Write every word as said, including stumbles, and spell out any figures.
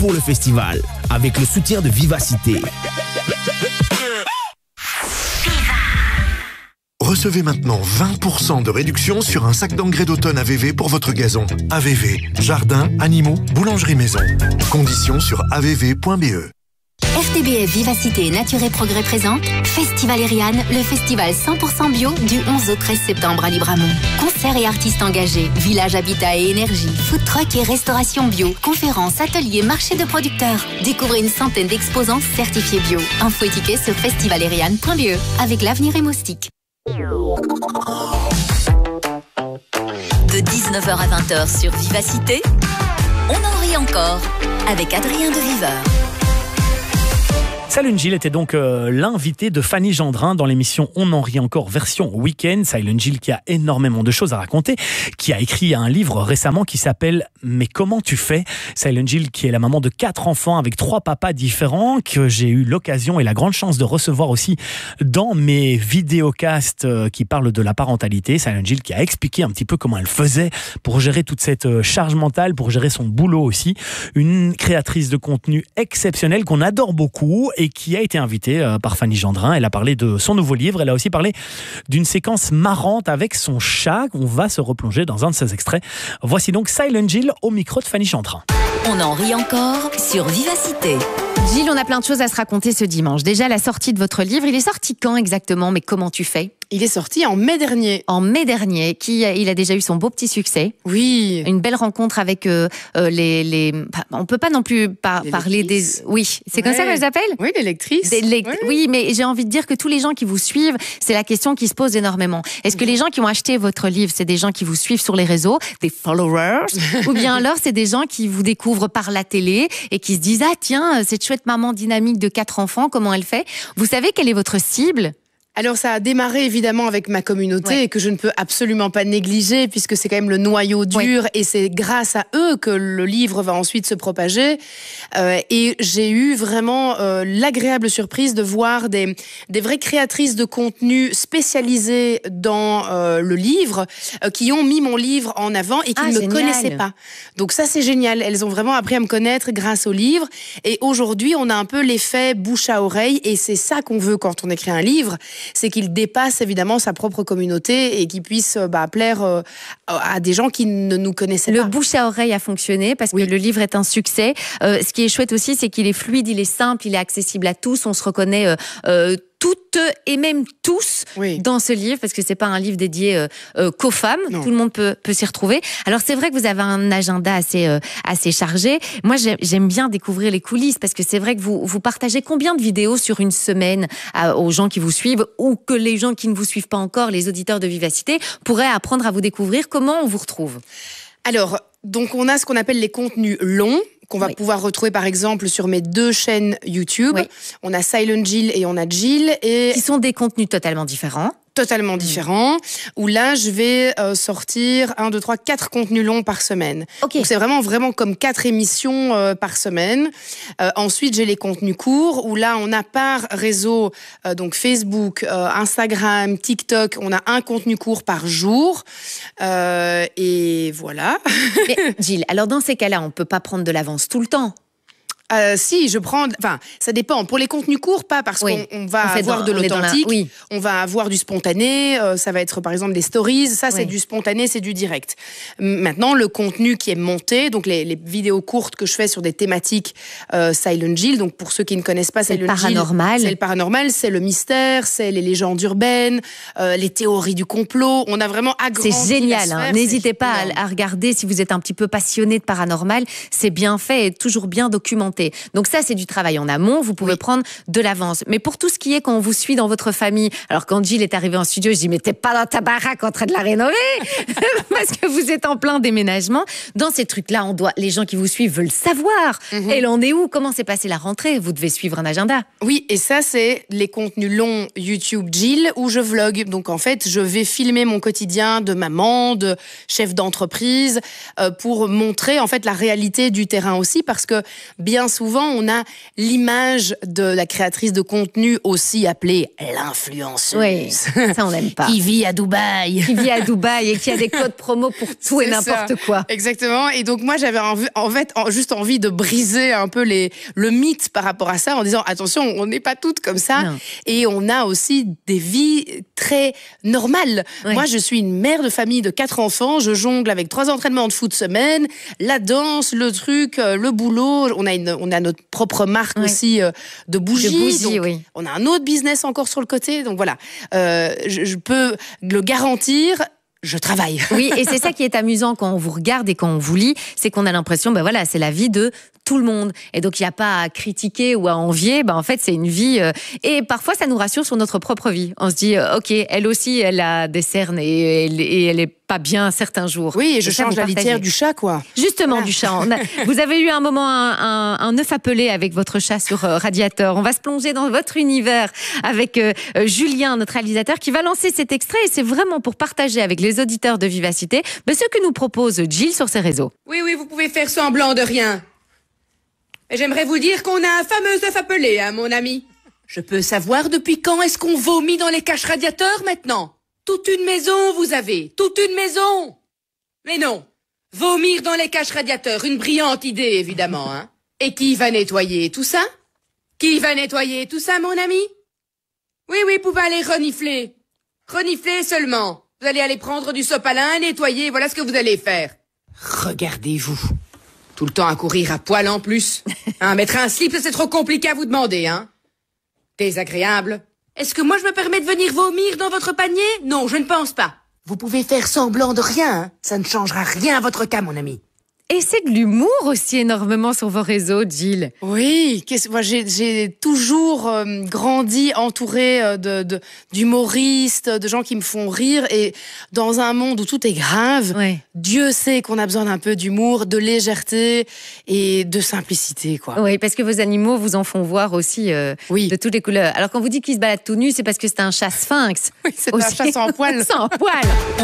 pour le festival, avec le soutien de Vivacité. Recevez maintenant vingt pour cent de réduction sur un sac d'engrais d'automne A V V pour votre gazon. A V V, jardin, animaux, boulangerie maison. Conditions sur a v v point b e. F T B F Vivacité et Nature et Progrès présente Festival Eriane, le festival cent pour cent bio du onze au treize septembre à Libramont. Concerts et artistes engagés, village habitat et énergie, food truck et restauration bio, conférences, ateliers, marché de producteurs. Découvrez une centaine d'exposants certifiés bio. Info et tickets sur festival eriane point b e avec l'avenir et Moustique. De dix-neuf heures à vingt heures sur Vivacité, on en rit encore avec Adrien de Viveur. Silent Jill était donc euh, l'invité de Fanny Gendrin dans l'émission On en rit encore version week-end. Silent Jill qui a énormément de choses à raconter, qui a écrit un livre récemment qui s'appelle Mais comment tu fais ? Silent Jill qui est la maman de quatre enfants avec trois papas différents, que j'ai eu l'occasion et la grande chance de recevoir aussi dans mes vidéocasts euh, qui parlent de la parentalité. Silent Jill qui a expliqué un petit peu comment elle faisait pour gérer toute cette charge mentale, pour gérer son boulot aussi. Une créatrice de contenu exceptionnelle qu'on adore beaucoup et qui a été invitée euh, par Fanny Gendrin. Elle a parlé de son nouveau livre. Elle a aussi parlé d'une séquence marrante avec son chat. On va se replonger dans un de ses extraits. Voici donc Silent Jill au micro de Fanny Gendrin. On en rit encore sur Vivacité. Gilles, on a plein de choses à se raconter ce dimanche. Déjà, la sortie de votre livre, il est sorti quand exactement ? Mais comment tu fais ? Il est sorti en mai dernier. En mai dernier, qui il a déjà eu son beau petit succès. Oui. Une belle rencontre avec euh, euh, les, les. On peut pas non plus par, parler des. Oui, c'est ouais. Comme ça qu'elles s'appellent ? Oui, les lectrices. Des lect... oui. oui, mais j'ai envie de dire que tous les gens qui vous suivent, c'est la question qui se pose énormément. Est-ce que les gens qui ont acheté votre livre, c'est des gens qui vous suivent sur les réseaux, des followers, ou bien alors c'est des gens qui vous découvrent par la télé et qui se disent ah tiens, cette chouette maman dynamique de quatre enfants, comment elle fait ? Vous savez quelle est votre cible ? Alors ça a démarré évidemment avec ma communauté ouais. et que je ne peux absolument pas négliger puisque c'est quand même le noyau dur ouais. et c'est grâce à eux que le livre va ensuite se propager. Euh, et j'ai eu vraiment euh, l'agréable surprise de voir des, des vraies créatrices de contenu spécialisées dans euh, le livre euh, qui ont mis mon livre en avant et qui ah, ne génial. me connaissaient pas. Donc ça c'est génial. Elles ont vraiment appris à me connaître grâce au livre. Et aujourd'hui on a un peu l'effet bouche à oreille et c'est ça qu'on veut quand on écrit un livre. C'est qu'il dépasse évidemment sa propre communauté et qu'il puisse bah, plaire euh, à des gens qui ne nous connaissaient le pas. Le bouche à oreille a fonctionné parce oui. que le livre est un succès. Euh, ce qui est chouette aussi, c'est qu'il est fluide, il est simple, il est accessible à tous. On se reconnaît euh, euh, toutes et même tous oui. dans ce livre parce que c'est pas un livre dédié euh, euh, qu'aux femmes. Non. Tout le monde peut, peut s'y retrouver. Alors c'est vrai que vous avez un agenda assez euh, assez chargé. Moi j'aime, j'aime bien découvrir les coulisses parce que c'est vrai que vous vous partagez combien de vidéos sur une semaine à, aux gens qui vous suivent ou que les gens qui ne vous suivent pas encore, les auditeurs de Vivacité, pourraient apprendre à vous découvrir. Comment on vous retrouve ? Alors donc on a ce qu'on appelle les contenus longs qu'on va oui. pouvoir retrouver par exemple sur mes deux chaînes YouTube. Oui. On a Silent Jill et on a Jill. Et... qui sont des contenus totalement différents. Totalement différent, où là, je vais euh, sortir un, deux, trois, quatre contenus longs par semaine. Okay. Donc, c'est vraiment, vraiment comme quatre émissions euh, par semaine. Euh, ensuite, j'ai les contenus courts, où là, on a par réseau, euh, donc Facebook, euh, Instagram, TikTok, on a un contenu court par jour. Euh, et voilà. Mais, Jill, alors dans ces cas-là, on peut pas prendre de l'avance tout le temps. Euh, si, je prends... Enfin, ça dépend. Pour les contenus courts, pas, parce oui. qu'on on va on avoir dans, de l'authentique, on, la... oui. on va avoir du spontané, euh, ça va être par exemple des stories, ça oui. c'est du spontané, c'est du direct. Maintenant, le contenu qui est monté, donc les, les vidéos courtes que je fais sur des thématiques euh, Silent Jill, donc pour ceux qui ne connaissent pas c'est Silent Jill, c'est le paranormal, c'est le mystère, c'est les légendes urbaines, euh, les théories du complot, on a vraiment agrandi. C'est génial, hein. N'hésitez pas à, à regarder si vous êtes un petit peu passionné de paranormal, c'est bien fait et toujours bien documenté. Donc ça, c'est du travail en amont. Vous pouvez oui. prendre de l'avance. Mais pour tout ce qui est quand on vous suit dans votre famille, alors quand Jill est arrivée en studio, je dis mais t'es pas dans ta baraque en train de la rénover parce que vous êtes en plein déménagement. Dans ces trucs-là, on doit, les gens qui vous suivent veulent savoir. Mm-hmm. Elle en est où ? Comment s'est passée la rentrée ? Vous devez suivre un agenda. Oui, et ça, c'est les contenus longs YouTube Jill où je vlog. Donc en fait, je vais filmer mon quotidien de maman, de chef d'entreprise, euh, pour montrer en fait la réalité du terrain aussi, parce que bien souvent, on a l'image de la créatrice de contenu aussi appelée l'influenceuse. Oui, ça on n'aime pas. Qui vit à Dubaï. Qui vit à Dubaï et qui a des codes promo pour tout et n'importe ça. quoi. Exactement. Et donc moi, j'avais envie, en fait juste envie de briser un peu les, le mythe par rapport à ça en disant attention, on n'est pas toutes comme ça. Non. Et on a aussi des vies très normales. Oui. Moi, je suis une mère de famille de quatre enfants. Je jongle avec trois entraînements de foot semaine, la danse, le truc, le boulot. On a, une, on a notre propre marque oui. aussi euh, de bougies. De bougies donc, oui. On a un autre business encore sur le côté. Donc voilà, euh, je, je peux le garantir. Je travaille. Oui, et c'est ça qui est amusant quand on vous regarde et quand on vous lit, c'est qu'on a l'impression, ben voilà, c'est la vie de tout le monde. Et donc, il n'y a pas à critiquer ou à envier. Ben, en fait, c'est une vie. Euh, et parfois, ça nous rassure sur notre propre vie. On se dit, euh, OK, elle aussi, elle a des cernes et, et, et elle est pas bien certains jours. Oui, et je change la litière du chat, quoi. Justement, voilà. Du chat. On a, vous avez eu un moment, un, un, un œuf appelé avec votre chat sur euh, Radiator. On va se plonger dans votre univers avec euh, euh, Julien, notre réalisateur, qui va lancer cet extrait. Et c'est vraiment pour partager avec les auditeurs de Vivacité ben, ce que nous propose Jill sur ses réseaux. Oui, oui, vous pouvez faire semblant de rien. Et j'aimerais vous dire qu'on a un fameux œuf appelé, hein, mon ami. Je peux savoir depuis quand est-ce qu'on vomit dans les caches radiateurs maintenant? Toute une maison, vous avez. Toute une maison. Mais non. Vomir dans les caches radiateurs, une brillante idée, évidemment, hein. Et qui va nettoyer tout ça? Qui va nettoyer tout ça, mon ami? Oui, oui, vous pouvez aller renifler. Renifler seulement. Vous allez aller prendre du sopalin, nettoyer, voilà ce que vous allez faire. Regardez-vous. Tout le temps à courir à poil en plus. Hein, mettre un slip, c'est trop compliqué à vous demander, hein. Désagréable. Est-ce que moi je me permets de venir vomir dans votre panier? Non, je ne pense pas. Vous pouvez faire semblant de rien, hein. Ça ne changera rien à votre cas, mon ami. Et c'est de l'humour aussi énormément sur vos réseaux, Jill. Oui, moi j'ai, j'ai toujours euh, grandi entourée euh, de, de, d'humoristes, de gens qui me font rire. Et dans un monde où tout est grave, ouais. Dieu sait qu'on a besoin d'un peu d'humour, de légèreté et de simplicité, quoi. Oui, parce que vos animaux vous en font voir aussi euh, oui. de toutes les couleurs. Alors quand vous dites qu'il se balade tout nu, c'est parce que c'est un chat sphinx. Oui, c'est aussi. un chat sans poil. Sans poil.